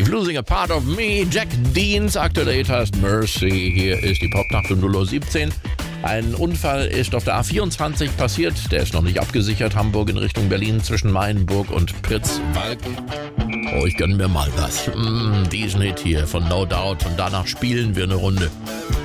Losing a Part of Me. Jack Deans aktueller Hit heißt Mercy. Hier ist die Popnacht um 0:17 Uhr. Ein Unfall ist auf der A24 passiert. Der ist noch nicht abgesichert. Hamburg in Richtung Berlin zwischen Mainburg und Pritzwalk. Oh, ich gönn mir mal was. Diesen Hit hier von No Doubt. Und danach spielen wir eine Runde.